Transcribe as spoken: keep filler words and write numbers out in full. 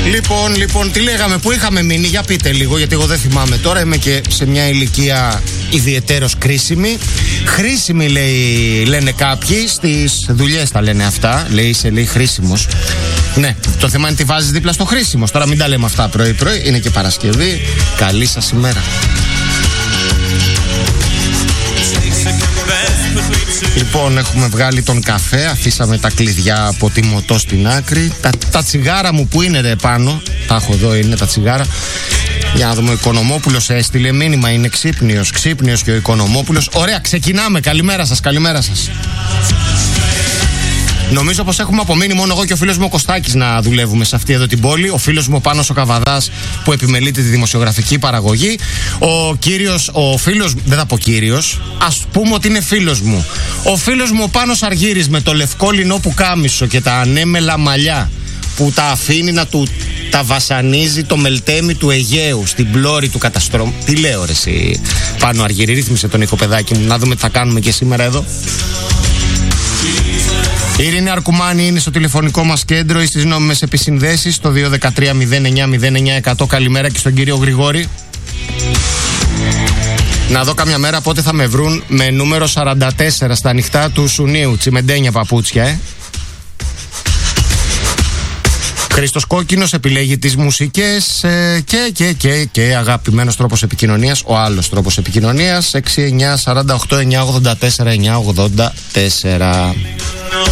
Λοιπόν, λοιπόν, τι λέγαμε, πού είχαμε μείνει, για πείτε λίγο, γιατί εγώ δεν θυμάμαι τώρα. Είμαι και σε μια ηλικία ιδιαιτέρως κρίσιμη. Χρήσιμη, λέει, λένε κάποιοι, στις δουλειές τα λένε αυτά. Λέει, είσαι, λέει, χρήσιμος. Ναι, το θέμα είναι τι βάζεις δίπλα στο χρήσιμος. Τώρα μην τα λέμε αυτά πρωί-πρωί, είναι και Παρασκευή. Καλή σας ημέρα. Λοιπόν, έχουμε βγάλει τον καφέ, αφήσαμε τα κλειδιά από τη μοτό στην άκρη. Τα, τα τσιγάρα μου που είναι ρε πάνω, τα έχω εδώ, είναι τα τσιγάρα. Για να δούμε, ο Οικονομόπουλος έστειλε μήνυμα, είναι ξύπνιος, ξύπνιος και ο Οικονομόπουλος. Ωραία, ξεκινάμε, καλημέρα σας, καλημέρα σας. Νομίζω πως έχουμε απομείνει μόνο εγώ και ο φίλος μου ο Κωστάκης να δουλεύουμε σε αυτή εδώ την πόλη. Ο φίλος μου ο Πάνος ο Καβαδάς που επιμελείται τη δημοσιογραφική παραγωγή. Ο κύριος, ο φίλος, δεν θα πω κύριος, ας πούμε ότι είναι φίλος μου. Ο φίλος μου ο Πάνος Αργύρης με το λευκό λινό πουκάμισο και τα ανέμελα μαλλιά που τα αφήνει να του τα βασανίζει το μελτέμι του Αιγαίου στην πλώρη του καταστρώματος. Τι λέω ρε εσύ Πάνο Αργύρη, ρύθμισε τον οικοπεδάκι μου, να δούμε τι θα κάνουμε και σήμερα εδώ. Η Ειρήνη Αρκουμάνη είναι στο τηλεφωνικό μας κέντρο ή στις νόμιμες επισυνδέσεις στο δύο ένα τρία μηδέν εννιά μηδέν εννιά εκατό. Καλημέρα και στον κύριο Γρηγόρη. Να δω καμιά μέρα πότε θα με βρουν με νούμερο σαράντα τέσσερα στα ανοιχτά του Σουνίου. Τσιμεντένια παπούτσια, ε. Χρήστος Κόκκινος επιλέγει τις μουσικές ε, και, και, και, και αγαπημένος τρόπος επικοινωνίας, ο άλλος τρόπος επικοινωνίας, έξι εννιά σαράντα οκτώ εννιά ογδόντα τέσσερα εννιά ογδόντα τέσσερα.